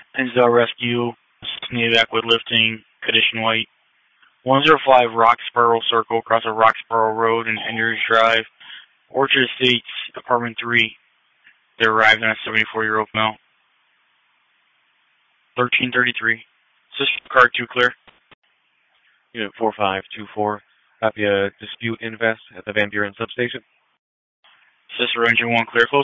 Enzel Rescue, Navac with lifting, condition white. 105 Roxborough Circle, across a Roxborough Road and Andrews Drive. Orchard Estates, apartment 3. They arrived on a 74-year-old male. 1333. System card 2 clear. Unit 4524. Copy a dispute invest at the Van Buren substation. Sister engine 1 clear. Close